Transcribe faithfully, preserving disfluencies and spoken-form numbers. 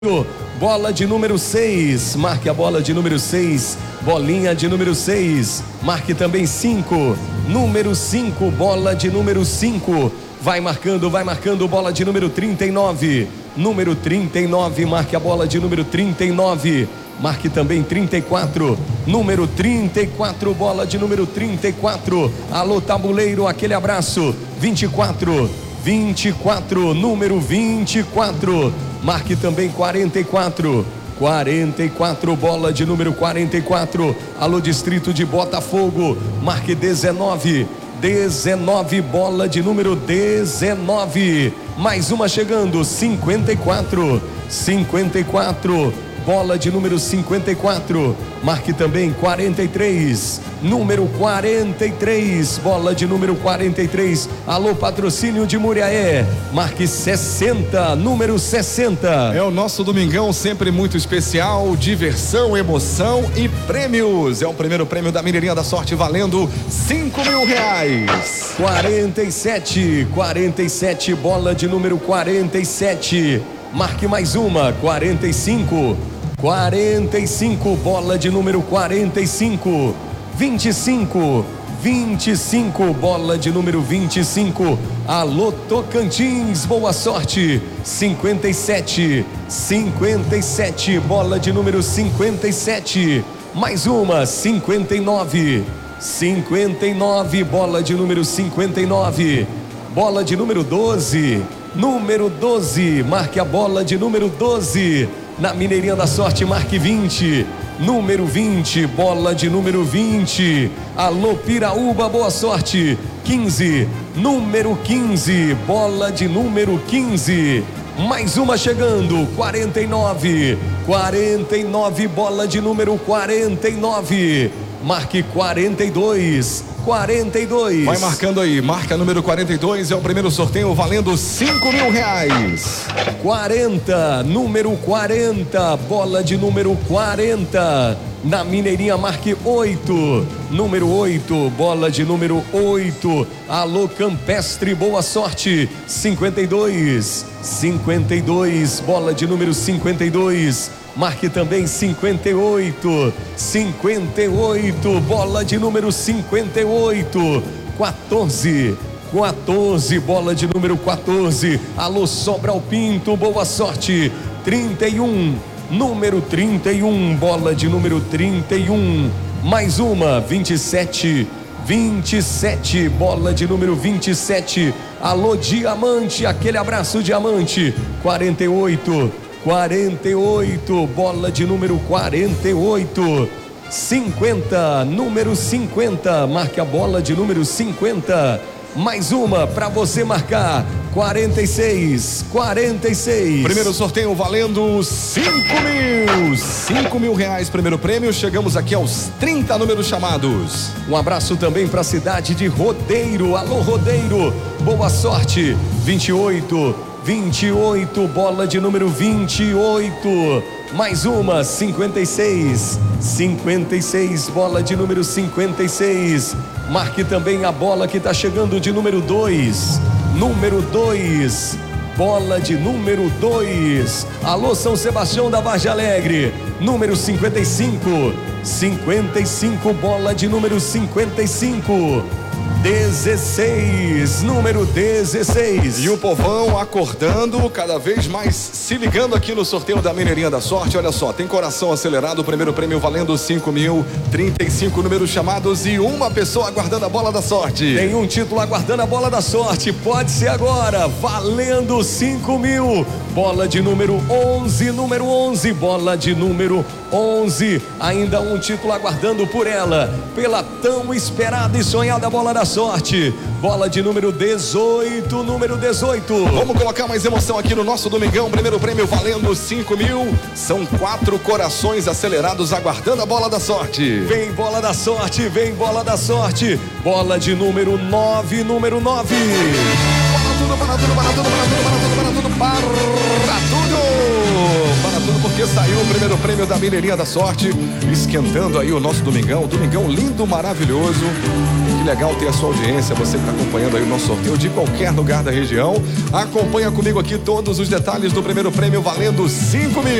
Bola de número seis, marque a bola de número seis, bolinha de número seis, marque também cinco, número cinco, bola de número cinco, vai marcando, vai marcando, bola de número trinta e nove, número trinta e nove, marque a bola de número trinta e nove, marque também trinta e quatro, número trinta e quatro, bola de número trinta e quatro, alô tabuleiro, aquele abraço, vinte e quatro, vinte e quatro, número vinte e quatro, marque também quarenta e quatro, quarenta e quatro, bola de número quarenta e quatro, alô distrito de Botafogo, marque dezenove, dezenove, bola de número dezenove, mais uma chegando, cinquenta e quatro, cinquenta e quatro, bola de número cinquenta e quatro, marque também quarenta e três, número quarenta e três, bola de número quarenta e três, alô patrocínio de Muriaé, marque sessenta, número sessenta. É o nosso domingão sempre muito especial, diversão, emoção e prêmios. É o primeiro prêmio da Mineirinha da Sorte valendo cinco mil reais. quarenta e sete, quarenta e sete, bola de número quarenta e sete, marque mais uma, quarenta e cinco, quarenta e cinco, bola de número quarenta e cinco, vinte e cinco, vinte e cinco, bola de número vinte e cinco, alô Tocantins, boa sorte, cinquenta e sete, cinquenta e sete, bola de número cinquenta e sete, mais uma, cinquenta e nove, cinquenta e nove, bola de número cinquenta e nove, bola de número doze, número doze, marque a bola de número doze, na Mineirinha da Sorte, marque vinte, número vinte, bola de número vinte, alô Piraúba, boa sorte, quinze, número quinze, bola de número quinze, mais uma chegando, quarenta e nove, quarenta e nove, bola de número quarenta e nove, marque quarenta e dois, quarenta e dois. Vai marcando aí, marca número quarenta e dois, é o primeiro sorteio valendo cinco mil reais. quarenta, número quarenta, bola de número quarenta, na Mineirinha marque oito, número oito, bola de número oito, alô Campestre, boa sorte, cinquenta e dois, cinquenta e dois, bola de número cinquenta e dois, marque também cinquenta e oito, cinquenta e oito, bola de número cinquenta e oito, quatorze, quatorze, bola de número quatorze, alô Sobral Pinto, boa sorte, trinta e um, número trinta e um, bola de número trinta e um, mais uma, vinte e sete, vinte e sete, bola de número vinte e sete, alô Diamante, aquele abraço Diamante, quarenta e oito, quarenta e oito, bola de número quarenta e oito, cinquenta, número cinquenta, marque a bola de número cinquenta, mais uma para você marcar, quarenta e seis, quarenta e seis. Primeiro sorteio valendo cinco mil, cinco mil reais, primeiro prêmio, chegamos aqui aos trinta números chamados. Um abraço também para a cidade de Rodeiro, alô Rodeiro, boa sorte, vinte e oito, vinte e oito, bola de número vinte e oito, mais uma, cinquenta e seis, cinquenta e seis, bola de número cinquenta e seis, marque também a bola que está chegando de número dois, número dois, bola de número dois, alô São Sebastião da Vargem Alegre, número cinquenta e cinco, cinquenta e cinco, bola de número cinquenta e cinco, dezesseis, número dezesseis. E o povão acordando, cada vez mais se ligando aqui no sorteio da Mineirinha da Sorte. Olha só, tem coração acelerado, o primeiro prêmio valendo cinco mil, trinta e cinco números chamados e uma pessoa aguardando a bola da sorte. Tem um título aguardando a bola da sorte, pode ser agora, valendo cinco mil, bola de número onze, número onze, bola de número onze, ainda um título aguardando por ela, pela tão esperada e sonhada bola da sorte, bola de número dezoito, número dezoito. Vamos colocar mais emoção aqui no nosso domingão, primeiro prêmio valendo cinco mil, são quatro corações acelerados aguardando a bola da sorte. Vem bola da sorte, vem bola da sorte, bola de número nove, número nove. Para tudo, para tudo, para tudo, para tudo, para tudo, para tudo, para tudo, para tudo, porque saiu o primeiro prêmio da Mineirinha da Sorte, esquentando aí o nosso domingão, domingão lindo, maravilhoso. Que legal ter a sua audiência, você que está acompanhando aí o nosso sorteio de qualquer lugar da região. Acompanha comigo aqui todos os detalhes do primeiro prêmio valendo cinco mil.